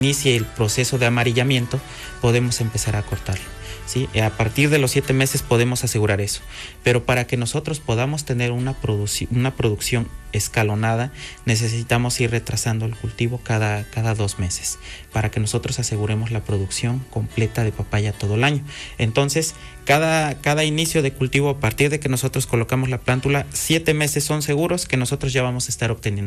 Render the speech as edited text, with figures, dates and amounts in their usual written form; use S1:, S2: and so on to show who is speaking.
S1: inicie el proceso de amarillamiento, podemos empezar a cortarlo, ¿sí? A partir de los 7 meses podemos asegurar eso. Pero para que nosotros podamos tener una producción escalonada, necesitamos ir retrasando el cultivo cada 2 meses, para que nosotros aseguremos la producción completa de papaya todo el año. Entonces, cada inicio de cultivo, a partir de que nosotros colocamos la plántula, 7 meses son seguros que nosotros ya vamos a estar obteniendo